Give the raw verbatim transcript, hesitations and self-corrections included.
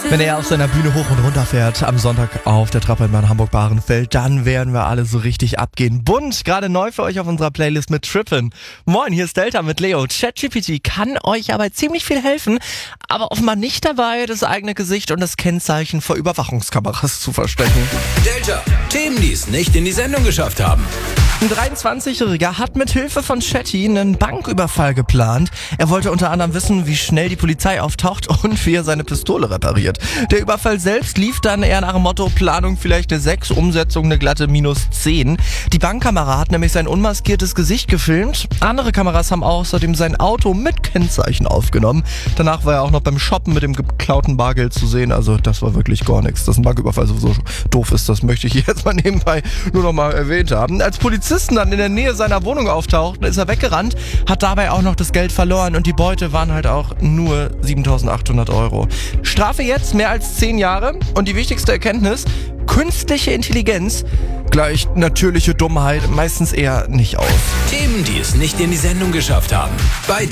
Wenn er auf seiner Bühne hoch und runter fährt, am Sonntag auf der Trabrennbahn Hamburg-Bahrenfeld, dann werden wir alle so richtig abgehen. Bunt, gerade neu für euch auf unserer Playlist mit Trippin'. Moin, hier ist Delta mit Leo. ChatGPT kann euch aber ziemlich viel helfen, aber offenbar nicht dabei, das eigene Gesicht und das Kennzeichen vor Überwachungskameras zu verstecken. Delta, Themen, die es nicht in die Sendung geschafft haben. Ein dreiundzwanzigjähriger hat mit Hilfe von Chatty einen Banküberfall geplant. Er wollte unter anderem wissen, wie schnell die Polizei auftaucht und wie er seine Pistole repariert. Der Überfall selbst lief dann eher nach dem Motto Planung vielleicht eine sechs, Umsetzung eine glatte minus zehn. Die Bankkamera hat nämlich sein unmaskiertes Gesicht gefilmt. Andere Kameras haben außerdem sein Auto mit Kennzeichen aufgenommen. Danach war er auch noch beim Shoppen mit dem geklauten Bargeld zu sehen. Also das war wirklich gar nichts. Dass ein Banküberfall sowieso doof ist, das möchte ich jetzt mal nebenbei nur noch mal erwähnt haben. Als Polizisten dann in der Nähe seiner Wohnung auftauchten, ist er weggerannt, hat dabei auch noch das Geld verloren und die Beute waren halt auch nur siebentausendachthundert Euro. Strafe jetzt mehr als zehn Jahre und die wichtigste Erkenntnis, künstliche Intelligenz gleicht natürliche Dummheit meistens eher nicht aus. Themen, die es nicht in die Sendung geschafft haben. Bei